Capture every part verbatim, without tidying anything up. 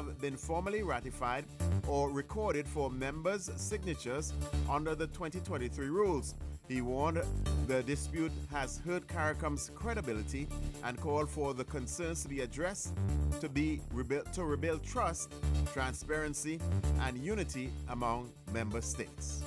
have been formally ratified or recorded for members' signatures under the twenty twenty-three rules. He warned the dispute has hurt CARICOM's credibility and called for the concerns to be addressed to be rebuilt to rebuild trust, transparency, and unity among member states.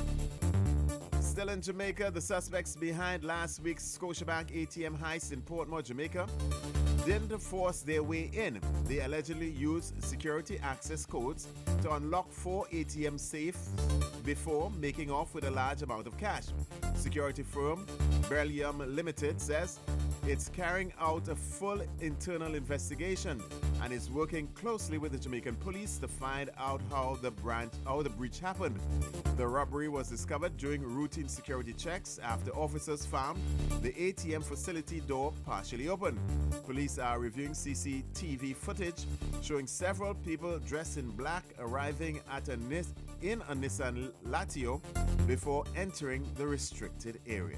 Still in Jamaica, the suspects behind last week's Scotiabank A T M heist in Portmore, Jamaica, didn't force their way in. They allegedly used security access codes to unlock four A T M safes before making off with a large amount of cash. Security firm Berlium Limited says it's carrying out a full internal investigation and is working closely with the Jamaican police to find out how the branch, how the breach happened. The robbery was discovered during routine security checks after officers found the A T M facility door partially open. Police are reviewing C C T V footage showing several people dressed in black arriving at a Nis- in a Nissan Latio before entering the restricted area.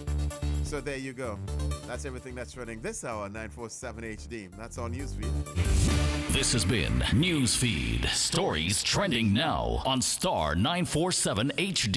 So there you go. That's everything that's running this hour, nine forty-seven H D. That's on Newsfeed. This has been Newsfeed. Stories trending now on Star nine forty-seven H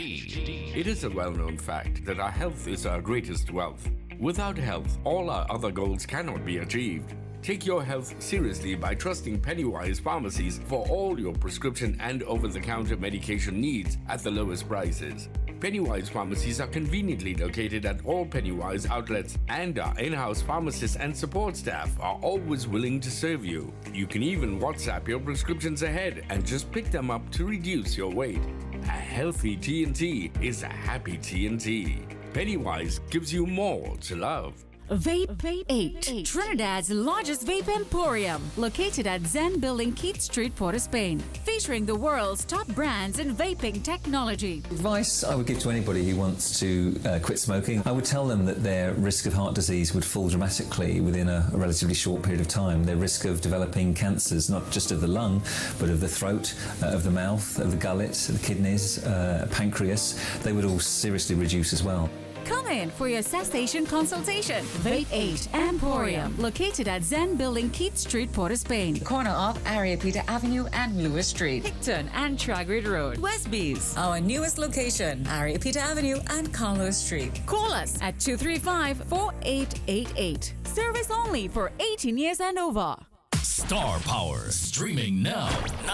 D. It is a well-known fact that our health is our greatest wealth. Without health, all our other goals cannot be achieved. Take your health seriously by trusting Pennywise Pharmacies for all your prescription and over-the-counter medication needs at the lowest prices. Pennywise Pharmacies are conveniently located at all Pennywise outlets, and our in-house pharmacists and support staff are always willing to serve you. You can even WhatsApp your prescriptions ahead and just pick them up to reduce your weight. A healthy T N T is a happy T N T. Pennywise gives you more to love. Vape, Vape eight, Trinidad's largest vape emporium, located at Zen Building, Keith Street, Port of Spain, featuring the world's top brands in vaping technology. Advice I would give to anybody who wants to uh, quit smoking, I would tell them that their risk of heart disease would fall dramatically within a, a relatively short period of time. Their risk of developing cancers, not just of the lung, but of the throat, uh, of the mouth, of the gullet, the kidneys, uh, pancreas, they would all seriously reduce as well. Come in for your cessation consultation. Vape eight Emporium, located at Zen Building, Keith Street, Port of Spain. Corner of Ariapita Avenue and Lewis Street. Hickton and Tragrid Road. Westbees. Our newest location, Ariapita Avenue and Carlos Street. Call us at two three five, four eight eight eight. Service only for eighteen years and over. Star Power, streaming now.